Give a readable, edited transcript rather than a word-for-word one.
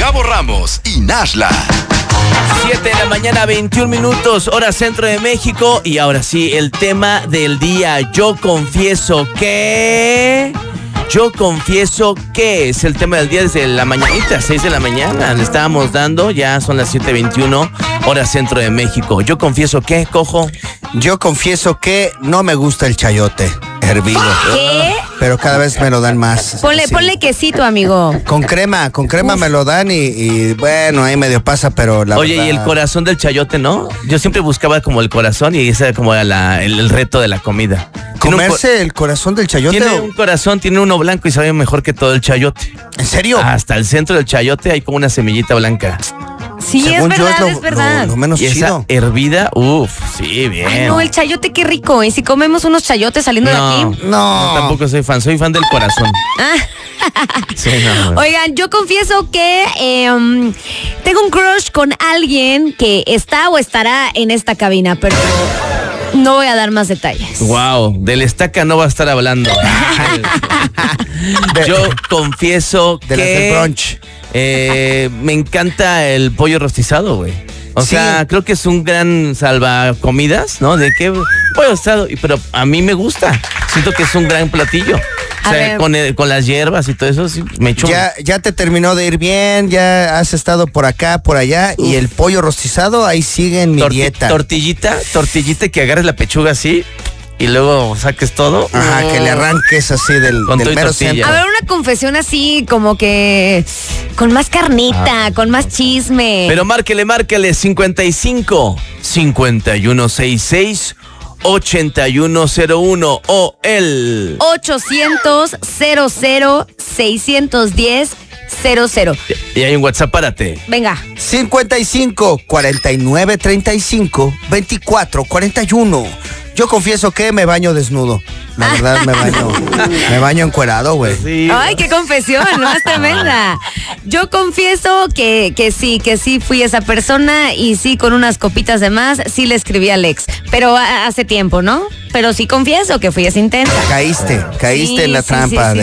Gustavo Ramos y Nashla. 7 de la mañana, 21 minutos, hora centro de México. Y ahora sí, el tema del día. Yo confieso que es el tema del día desde la mañanita, 6 de la mañana. Le estábamos dando, ya son las 7:21, hora centro de México. Yo confieso que, Cojo. Yo confieso que no me gusta el chayote hervido. ¿Qué? Pero cada vez me lo dan más. Ponle quesito, amigo. Con crema me lo dan y bueno, ahí medio pasa, pero la Oye, verdad... y el corazón del chayote, ¿no? Yo siempre buscaba como el corazón y ese era como el reto de la comida. ¿Comerse el corazón del chayote? Tiene un corazón, tiene uno blanco y sabe mejor que todo el chayote. ¿En serio? Hasta el centro del chayote hay como una semillita blanca. Sí, Según yo, es verdad. Lo menos Y esa chido. hervida, sí, bien. Ay, no, el chayote, qué rico. ¿Y si comemos unos chayotes saliendo de aquí? No. Tampoco soy fan del corazón. Sí, no. Oigan, yo confieso que tengo un crush con alguien que está o estará en esta cabina, pero no voy a dar más detalles. Wow, del estaca no va a estar hablando. Yo confieso De las del que brunch. me encanta el pollo rostizado, güey. O sea, creo que es un gran salvacomidas, ¿no? De que pollo rostizado, pero a mí me gusta. Siento que es un gran platillo. O sea, con las hierbas y todo eso, sí, me echo. Ya te terminó de ir bien, ya has estado por acá, por allá, y el pollo rostizado ahí sigue en mi dieta. Tortillita que agarres la pechuga así y luego saques todo. Ajá, que le arranques así del Todo y mero tortilla. centro. A ver, una confesión así como que con más carnita, con más chisme. Pero márquele 55 5166 8101 o el 800-00-610-00. y hay un WhatsApp, párate. Venga. 55 49 35 24 41. Yo confieso que me baño desnudo. La verdad, me baño encuerado, güey. Sí. Ay, qué confesión, ¿no? Es tremenda. Yo confieso que sí fui esa persona y sí, con unas copitas de más, sí le escribí a Alex. Pero hace tiempo, ¿no? Pero sí confieso que fui esa intensa. Caíste Sí, en la trampa.